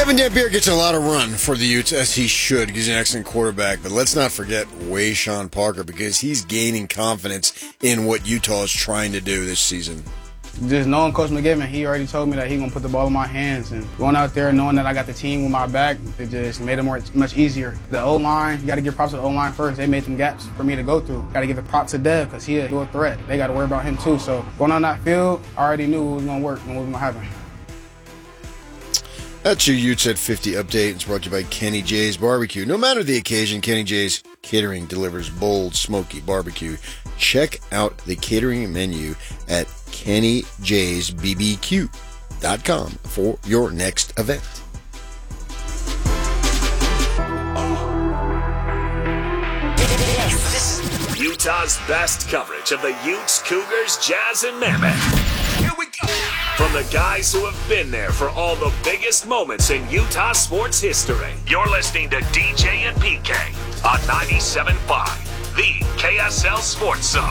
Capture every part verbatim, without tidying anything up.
Kevin Dampier gets a lot of run for the Utes, as he should. He's an excellent quarterback. But let's not forget Wayshawn Parker, because he's gaining confidence in what Utah is trying to do this season. Just knowing Coach McGivern, he already told me that he's going to put the ball in my hands. And going out there knowing that I got the team with my back, it just made it more, much easier. The O-line, you got to give props to the O-line first. They made some gaps for me to go through. Got to give the props to Dev, because he a dual threat. They got to worry about him too. So going on that field, I already knew what was going to work and what was going to happen. That's your Utes at fifty update. It's brought to you by Kenny J's Barbecue. No matter the occasion, Kenny J's Catering delivers bold, smoky barbecue. Check out the catering menu at kenny j's b b q dot com for your next event. Utah's best coverage of the Utes, Cougars, Jazz, and Mammoth. Here we go. From the guys who have been there for all the biggest moments in Utah sports history. You're listening to D J and P K on ninety-seven point five, the K S L Sports Zone.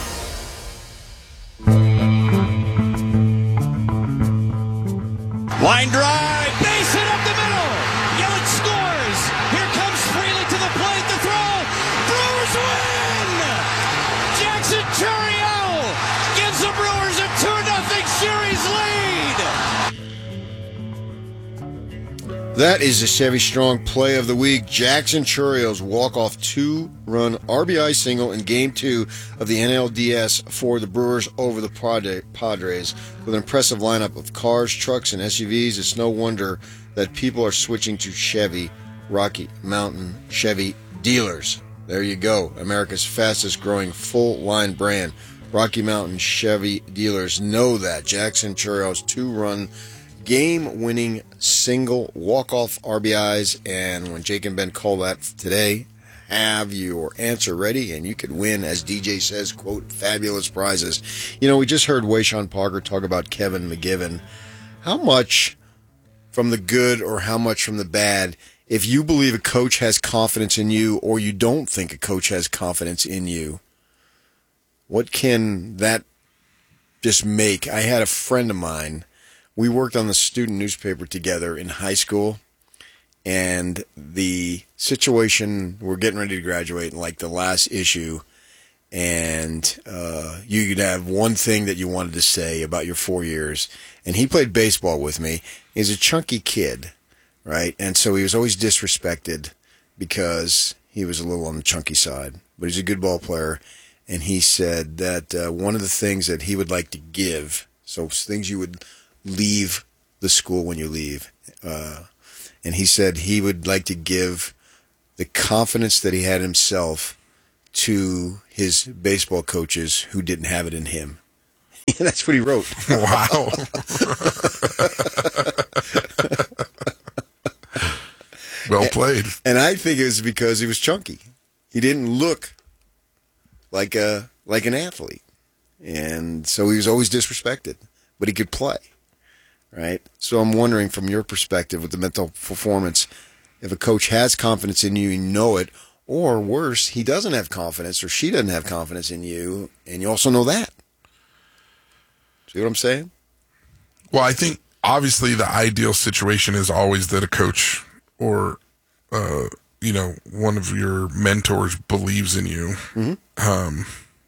Line drive, base hit up the middle. Yelich scores. Here comes Freely to the plate. The throw. Brewers win. Jackson Churiel gives the Brewers a two nothing series lead. That is the Chevy Strong play of the week. Jackson Churiel's walk-off two-run R B I single in Game two of the N L D S for the Brewers over the Padres. With an impressive lineup of cars, trucks, and S U Vs, it's no wonder that people are switching to Chevy, Rocky Mountain Chevy dealers. There you go, America's fastest-growing full-line brand. Rocky Mountain Chevy dealers know that. Jackson Churiel's two-run game-winning single walk-off R B Is, and when Jake and Ben call that today, have your answer ready, and you could win, as D J says, quote, fabulous prizes. You know, we just heard Wayshawn Parker talk about Kevin McGivern. How much from the good or how much from the bad, if you believe a coach has confidence in you or you don't think a coach has confidence in you, what can that just make? I had a friend of mine. We worked on the student newspaper together in high school, and the situation, we're getting ready to graduate in like the last issue, and uh, you could have one thing that you wanted to say about your four years. And he played baseball with me. He's a chunky kid, right? And so he was always disrespected because he was a little on the chunky side. But he's a good ball player. And he said that uh, one of the things that he would like to give, so things you would leave the school when you leave, uh, and he said he would like to give the confidence that he had himself to his baseball coaches who didn't have it in him. That's what he wrote. Wow. Well played. And I think it was because he was chunky. He didn't look like a like an athlete, and so he was always disrespected. But he could play. Right? So I'm wondering, from your perspective with the mental performance, if a coach has confidence in you, you know it, or worse, he doesn't have confidence or she doesn't have confidence in you, and you also know that. See what I'm saying? Well, I think obviously the ideal situation is always that a coach or, uh, you know, one of your mentors believes in you. Mm-hmm. Um,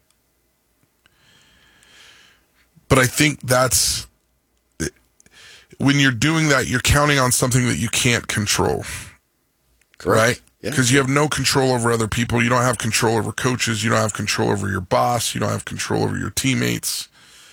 but I think that's, when you're doing that, you're counting on something that you can't control. Correct. Right? Because yeah. You have no control over other people. You don't have control over coaches. You don't have control over your boss. You don't have control over your teammates.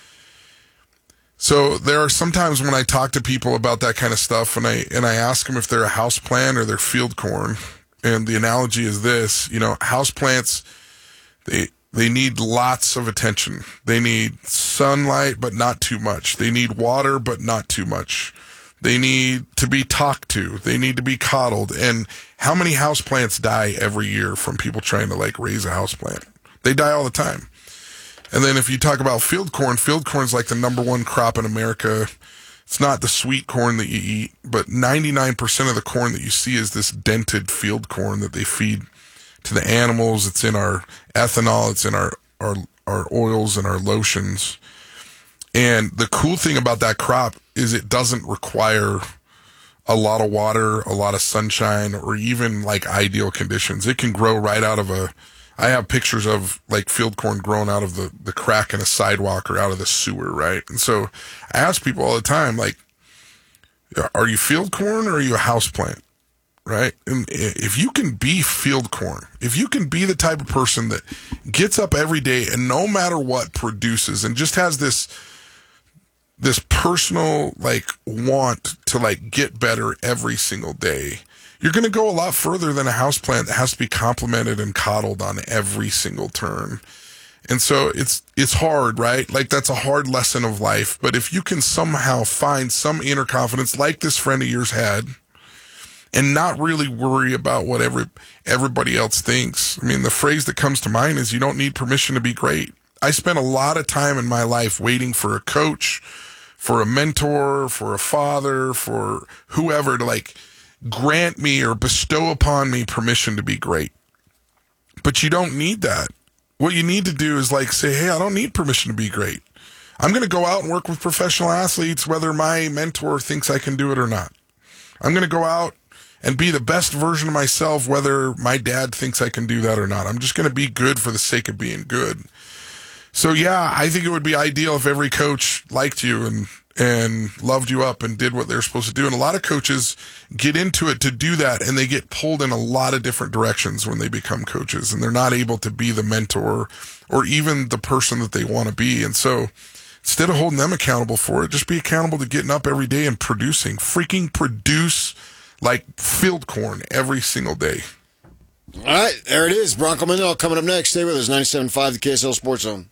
So there are sometimes when I talk to people about that kind of stuff, and I and I ask them if they're a house plant or they're field corn. And the analogy is this, you know, house plants, they They need lots of attention. They need sunlight, but not too much. They need water, but not too much. They need to be talked to. They need to be coddled. And how many houseplants die every year from people trying to like raise a houseplant? They die all the time. And then if you talk about field corn, field corn is like the number one crop in America. It's not the sweet corn that you eat, but ninety-nine percent of the corn that you see is this dented field corn that they feed to the animals. It's in our ethanol. It's in our, our, our oils and our lotions. And the cool thing about that crop is it doesn't require a lot of water, a lot of sunshine, or even like ideal conditions. It can grow right out of a, I have pictures of like field corn growing out of the, the crack in a sidewalk or out of the sewer, right? And so I ask people all the time, like, are you field corn or are you a house plant, right? And if you can be field corn, if you can be the type of person that gets up every day and no matter what produces and just has this, this personal like want to like get better every single day, you're going to go a lot further than a houseplant that has to be complimented and coddled on every single turn. And so it's, it's hard, right? Like that's a hard lesson of life. But if you can somehow find some inner confidence like this friend of yours had and not really worry about what every, everybody else thinks. I mean, the phrase that comes to mind is you don't need permission to be great. I spent a lot of time in my life waiting for a coach, for a mentor, for a father, for whoever to like grant me or bestow upon me permission to be great. But you don't need that. What you need to do is like say, hey, I don't need permission to be great. I'm going to go out and work with professional athletes, whether my mentor thinks I can do it or not. I'm going to go out and be the best version of myself, whether my dad thinks I can do that or not. I'm just going to be good for the sake of being good. So yeah, I think it would be ideal if every coach liked you and and loved you up and did what they're supposed to do. And a lot of coaches get into it to do that, and they get pulled in a lot of different directions when they become coaches, and they're not able to be the mentor or even the person that they want to be. And so instead of holding them accountable for it, just be accountable to getting up every day and producing. Freaking produce like field corn every single day. All right, there it is. Bronco Mendenhall coming up next. Stay with us. ninety-seven point five, the K S L Sports Zone.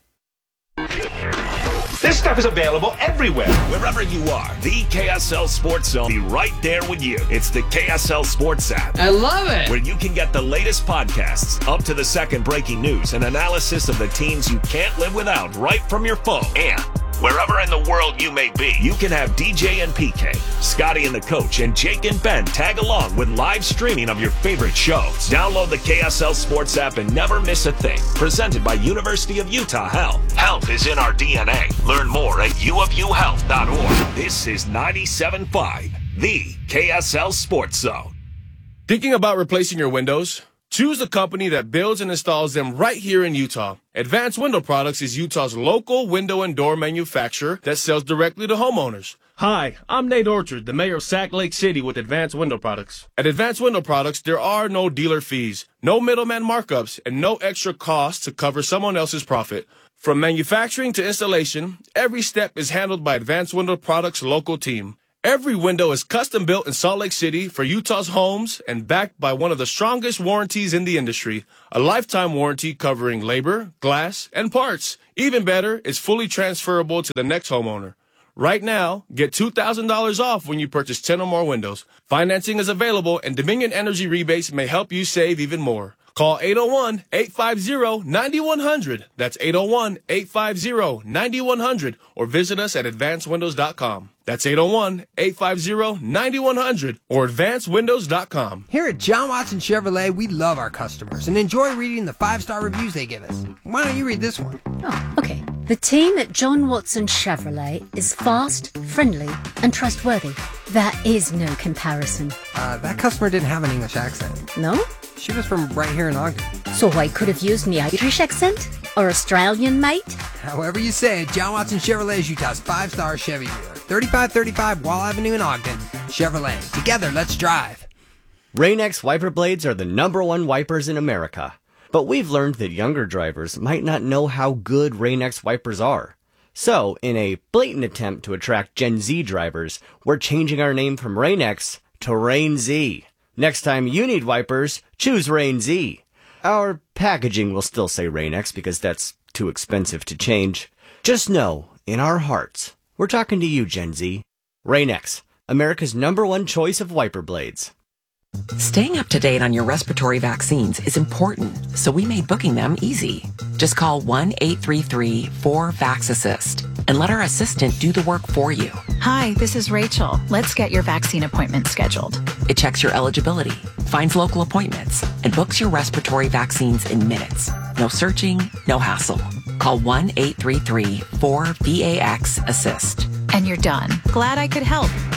This stuff is available everywhere. Wherever you are, the K S L Sports Zone will be right there with you. It's the K S L Sports app. I love it. Where you can get the latest podcasts, up to the second breaking news, and analysis of the teams you can't live without right from your phone. And wherever in the world you may be, you can have D J and P K, Scotty and the Coach, and Jake and Ben tag along with live streaming of your favorite shows. Download the K S L Sports app and never miss a thing. Presented by University of Utah Health. Health is in our D N A. Learn more at u of u health dot org. This is ninety-seven point five, the K S L Sports Zone. Thinking about replacing your windows? Choose a company that builds and installs them right here in Utah. Advanced Window Products is Utah's local window and door manufacturer that sells directly to homeowners. Hi, I'm Nate Orchard, the mayor of Sac Lake City with Advanced Window Products. At Advanced Window Products, there are no dealer fees, no middleman markups, and no extra costs to cover someone else's profit. From manufacturing to installation, every step is handled by Advanced Window Products' local team. Every window is custom built in Salt Lake City for Utah's homes and backed by one of the strongest warranties in the industry. A lifetime warranty covering labor, glass, and parts. Even better, it's fully transferable to the next homeowner. Right now, get two thousand dollars off when you purchase ten or more windows. Financing is available, and Dominion Energy rebates may help you save even more. Call eight oh one, eight five zero, nine one zero zero. That's eight oh one, eight five zero, nine one zero zero. Or visit us at advanced windows dot com. That's eight oh one, eight five zero, nine one zero zero or advanced windows dot com. Here at John Watson Chevrolet, we love our customers and enjoy reading the five-star reviews they give us. Why don't you read this one? Oh, okay. The team at John Watson Chevrolet is fast, friendly, and trustworthy. There is no comparison. Uh, that customer didn't have an English accent. No? She was from right here in Ogden. So I could have used my Irish accent? Or Australian, mate? However you say it, John Watson Chevrolet is Utah's five-star Chevy dealer. thirty-five thirty-five Wall Avenue in Ogden. Chevrolet. Together, let's drive. Rain-X wiper blades are the number one wipers in America. But we've learned that younger drivers might not know how good Rain-X wipers are. So, in a blatant attempt to attract Gen Z drivers, we're changing our name from Rain-X to Rain-Z. Next time you need wipers, choose Rain-Z. Our packaging will still say Rain-X because that's too expensive to change. Just know, in our hearts, we're talking to you, Gen Z. Rain-X, America's number one choice of wiper blades. Staying up to date on your respiratory vaccines is important, so we made booking them easy. Just call one eight three three, four, VAX assist and let our assistant do the work for you. Hi, this is Rachel. Let's get your vaccine appointment scheduled. It checks your eligibility, finds local appointments, and books your respiratory vaccines in minutes. No searching, no hassle. Call one eight three three, four, VAX assist. And you're done. Glad I could help.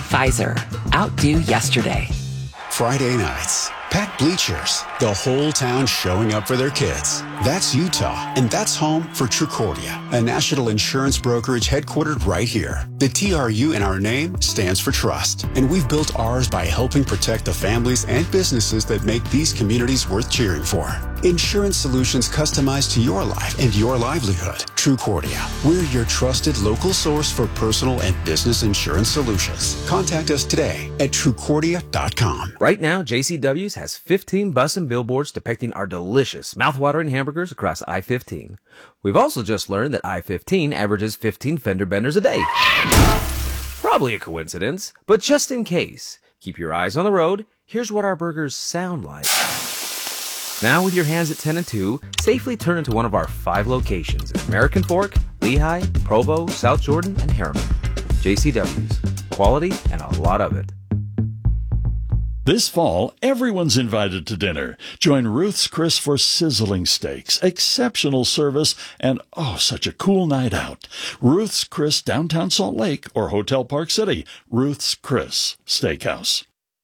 Pfizer. Outdo yesterday. Friday nights, packed bleachers, the whole town showing up for their kids. That's Utah, and that's home for Trucordia, a national insurance brokerage headquartered right here. The T R U in our name stands for trust, and we've built ours by helping protect the families and businesses that make these communities worth cheering for. Insurance solutions customized to your life and your livelihood. Trucordia, we're your trusted local source for personal and business insurance solutions. Contact us today at Trucordia dot com. Right now, J C W's has fifteen bus and billboards depicting our delicious, mouth-watering hamburgers across I fifteen. We've also just learned that I fifteen averages fifteen fender benders a day. Probably a coincidence, but just in case, keep your eyes on the road. Here's what our burgers sound like. Now with your hands at ten and two, safely turn into one of our five locations in American Fork, Lehigh, Provo, South Jordan, and Harriman. J C W's. Quality and a lot of it. This fall, everyone's invited to dinner. Join Ruth's Chris for sizzling steaks, exceptional service, and oh, such a cool night out. Ruth's Chris, downtown Salt Lake, or Hotel Park City. Ruth's Chris Steakhouse.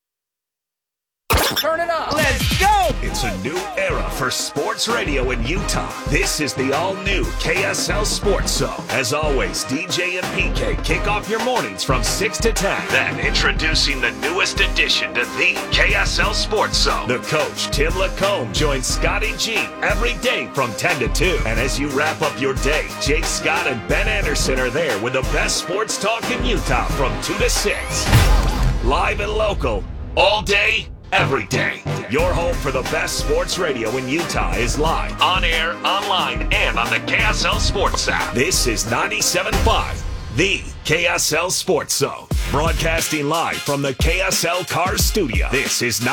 Turn it up. Let's go. It's a new era for sports radio in Utah. This is the all-new K S L Sports Zone. As always, D J and P K kick off your mornings from six to ten. Then, introducing the newest addition to the K S L Sports Zone. The coach, Tim Lacombe, joins Scotty G every day from ten to two. And as you wrap up your day, Jake Scott and Ben Anderson are there with the best sports talk in Utah from two to six. Live and local, all day, every day. Your home for the best sports radio in Utah is live, on air, online, and on the K S L Sports app. This is ninety-seven point five, the K S L Sports Zone. Broadcasting live from the K S L Cars Studio. This is